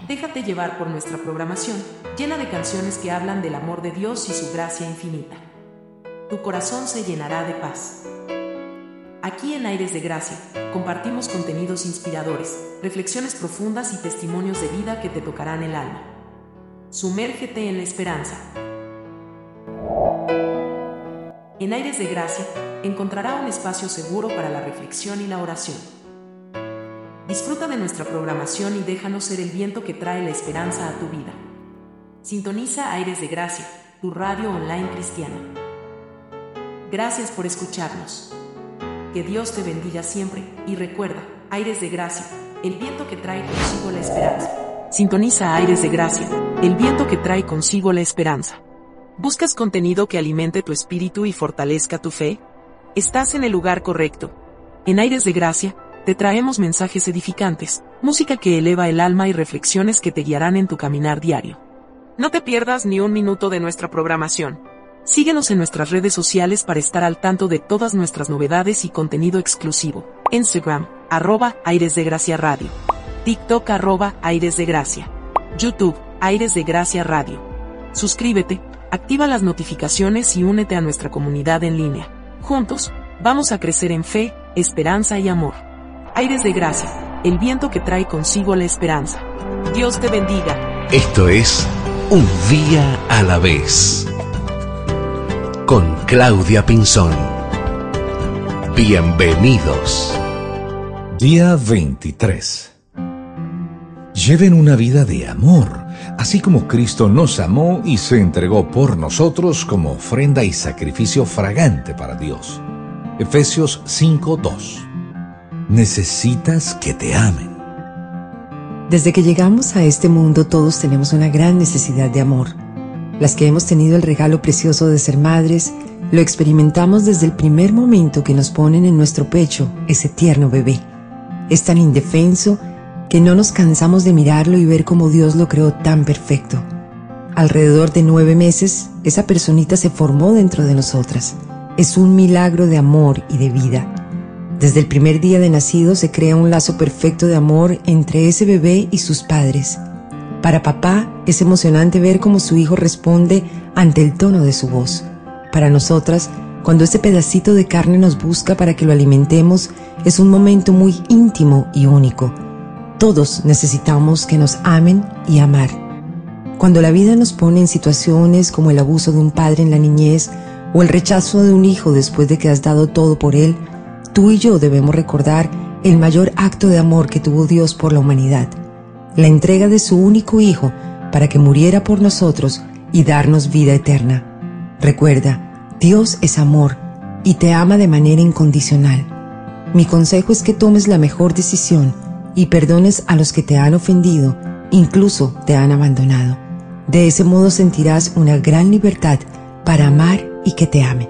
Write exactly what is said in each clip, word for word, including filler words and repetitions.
Déjate llevar por nuestra programación, llena de canciones que hablan del amor de Dios y su gracia infinita. Tu corazón se llenará de paz. Aquí en Aires de Gracia, compartimos contenidos inspiradores, reflexiones profundas y testimonios de vida que te tocarán el alma. Sumérgete en la esperanza. En Aires de Gracia, encontrará un espacio seguro para la reflexión y la oración. Disfruta de nuestra programación y déjanos ser el viento que trae la esperanza a tu vida. Sintoniza Aires de Gracia, tu radio online cristiana. Gracias por escucharnos. Que Dios te bendiga siempre y recuerda, Aires de Gracia, el viento que trae consigo la esperanza. Sintoniza Aires de Gracia, el viento que trae consigo la esperanza. ¿Buscas contenido que alimente tu espíritu y fortalezca tu fe? Estás en el lugar correcto. En Aires de Gracia, te traemos mensajes edificantes, música que eleva el alma y reflexiones que te guiarán en tu caminar diario. No te pierdas ni un minuto de nuestra programación. Síguenos en nuestras redes sociales para estar al tanto de todas nuestras novedades y contenido exclusivo. Instagram, arroba Aires de Gracia Radio. TikTok, arroba Aires de Gracia. YouTube, Aires de Gracia Radio. Suscríbete, activa las notificaciones y únete a nuestra comunidad en línea. Juntos, vamos a crecer en fe, esperanza y amor. Aires de Gracia, el viento que trae consigo la esperanza. Dios te bendiga. Esto es Un Día a la Vez, con Claudia Pinzón. Bienvenidos. Día veintitrés. Lleven una vida de amor, así como Cristo nos amó y se entregó por nosotros como ofrenda y sacrificio fragante para Dios. Efesios cinco dos. Necesitas que te amen. Desde que llegamos a este mundo todos tenemos una gran necesidad de amor. Las que hemos tenido el regalo precioso de ser madres, lo experimentamos desde el primer momento que nos ponen en nuestro pecho ese tierno bebé. Es tan indefenso que no nos cansamos de mirarlo y ver cómo Dios lo creó tan perfecto. Alrededor de nueve meses, esa personita se formó dentro de nosotras. Es un milagro de amor y de vida. Desde el primer día de nacido se crea un lazo perfecto de amor entre ese bebé y sus padres. Para papá es emocionante ver cómo su hijo responde ante el tono de su voz. Para nosotras, cuando ese pedacito de carne nos busca para que lo alimentemos, es un momento muy íntimo y único. Todos necesitamos que nos amen y amar. Cuando la vida nos pone en situaciones como el abuso de un padre en la niñez o el rechazo de un hijo después de que has dado todo por él, tú y yo debemos recordar el mayor acto de amor que tuvo Dios por la humanidad, la entrega de su único Hijo para que muriera por nosotros y darnos vida eterna. Recuerda, Dios es amor y te ama de manera incondicional. Mi consejo es que tomes la mejor decisión y perdones a los que te han ofendido, incluso te han abandonado. De ese modo sentirás una gran libertad para amar y que te amen.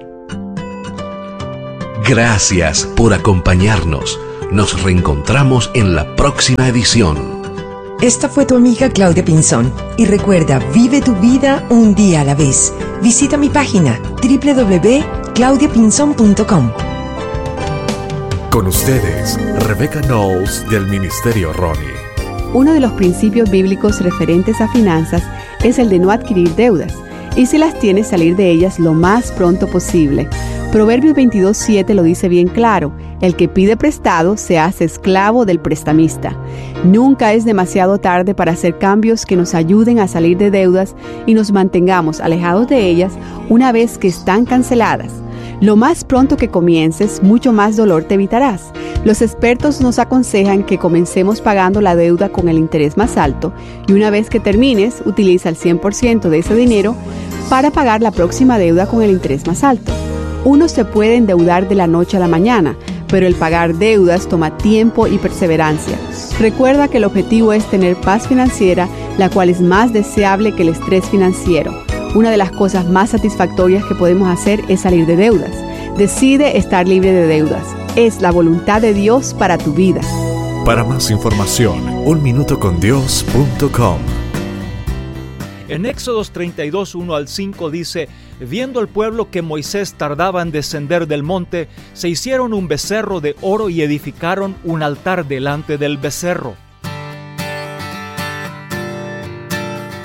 Gracias por acompañarnos. Nos reencontramos en la próxima edición. Esta fue tu amiga Claudia Pinzón. Y recuerda, vive tu vida un día a la vez. Visita mi página doble u doble u doble u punto claudia pinzón punto com. Con ustedes, Rebecca Knowles del Ministerio Ronnie. Uno de los principios bíblicos referentes a finanzas es el de no adquirir deudas. Y si las tienes, salir de ellas lo más pronto posible. Proverbios veintidós siete lo dice bien claro: el que pide prestado se hace esclavo del prestamista. Nunca es demasiado tarde para hacer cambios que nos ayuden a salir de deudas y nos mantengamos alejados de ellas una vez que están canceladas. Lo más pronto que comiences, mucho más dolor te evitarás. Los expertos nos aconsejan que comencemos pagando la deuda con el interés más alto y una vez que termines, utiliza el cien por ciento de ese dinero para pagar la próxima deuda con el interés más alto. Uno se puede endeudar de la noche a la mañana, pero el pagar deudas toma tiempo y perseverancia. Recuerda que el objetivo es tener paz financiera, la cual es más deseable que el estrés financiero. Una de las cosas más satisfactorias que podemos hacer es salir de deudas. Decide estar libre de deudas. Es la voluntad de Dios para tu vida. Para más información, un minuto con dios punto com. En Éxodos treinta y dos, uno al cinco dice: viendo el pueblo que Moisés tardaba en descender del monte, se hicieron un becerro de oro y edificaron un altar delante del becerro.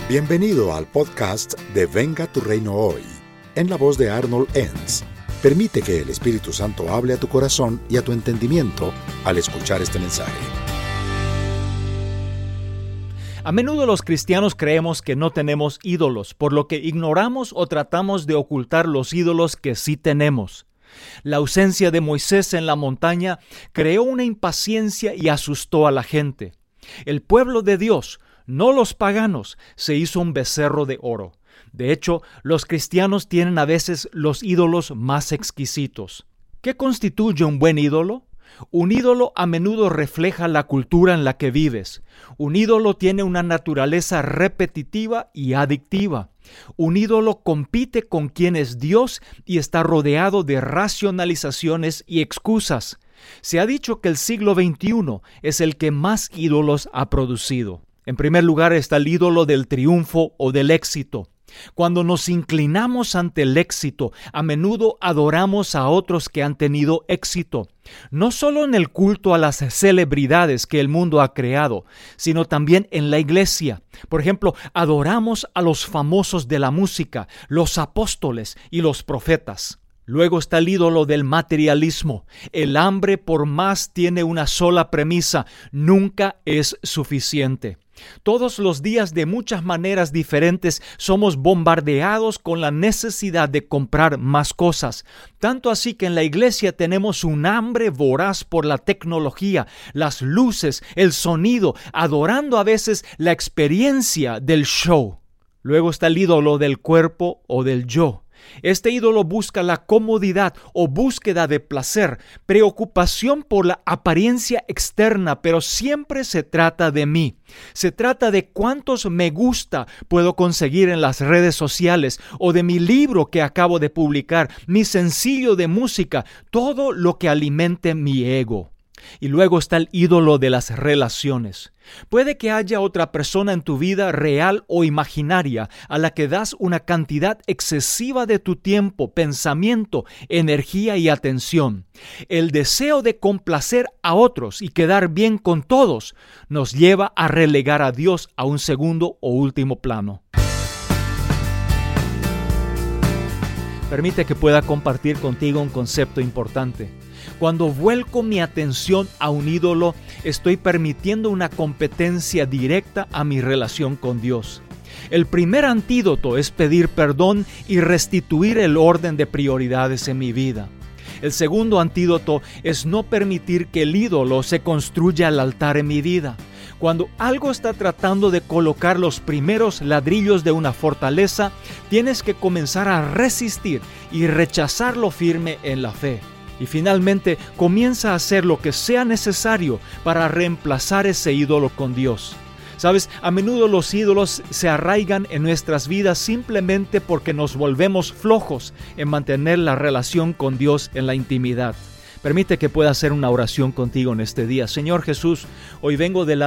Bienvenido al podcast de Venga tu Reino Hoy, en la voz de Arnold Enns. Permite que el Espíritu Santo hable a tu corazón y a tu entendimiento al escuchar este mensaje. A menudo los cristianos creemos que no tenemos ídolos, por lo que ignoramos o tratamos de ocultar los ídolos que sí tenemos. La ausencia de Moisés en la montaña creó una impaciencia y asustó a la gente. El pueblo de Dios, no los paganos, se hizo un becerro de oro. De hecho, los cristianos tienen a veces los ídolos más exquisitos. ¿Qué constituye un buen ídolo? Un ídolo a menudo refleja la cultura en la que vives. Un ídolo tiene una naturaleza repetitiva y adictiva. Un ídolo compite con quien es Dios y está rodeado de racionalizaciones y excusas. Se ha dicho que el siglo veintiuno es el que más ídolos ha producido. En primer lugar está el ídolo del triunfo o del éxito. Cuando nos inclinamos ante el éxito, a menudo adoramos a otros que han tenido éxito, no solo en el culto a las celebridades que el mundo ha creado, sino también en la iglesia. Por ejemplo, adoramos a los famosos de la música, los apóstoles y los profetas. Luego está el ídolo del materialismo. El hambre, por más tiene una sola premisa: nunca es suficiente. Todos los días, de muchas maneras diferentes, somos bombardeados con la necesidad de comprar más cosas. Tanto así que en la iglesia tenemos un hambre voraz por la tecnología, las luces, el sonido, adorando a veces la experiencia del show. Luego está el ídolo del cuerpo o del yo. Este ídolo busca la comodidad o búsqueda de placer, preocupación por la apariencia externa, pero siempre se trata de mí. Se trata de cuántos me gusta puedo conseguir en las redes sociales o de mi libro que acabo de publicar, mi sencillo de música, todo lo que alimente mi ego. Y luego está el ídolo de las relaciones. Puede que haya otra persona en tu vida, real o imaginaria, a la que das una cantidad excesiva de tu tiempo, pensamiento, energía y atención. El deseo de complacer a otros y quedar bien con todos nos lleva a relegar a Dios a un segundo o último plano. Permite que pueda compartir contigo un concepto importante. Cuando vuelco mi atención a un ídolo, estoy permitiendo una competencia directa a mi relación con Dios. El primer antídoto es pedir perdón y restituir el orden de prioridades en mi vida. El segundo antídoto es no permitir que el ídolo se construya al altar en mi vida. Cuando algo está tratando de colocar los primeros ladrillos de una fortaleza, tienes que comenzar a resistir y rechazarlo firme en la fe. Y finalmente comienza a hacer lo que sea necesario para reemplazar ese ídolo con Dios. Sabes, a menudo los ídolos se arraigan en nuestras vidas simplemente porque nos volvemos flojos en mantener la relación con Dios en la intimidad. Permite que pueda hacer una oración contigo en este día. Señor Jesús, hoy vengo delante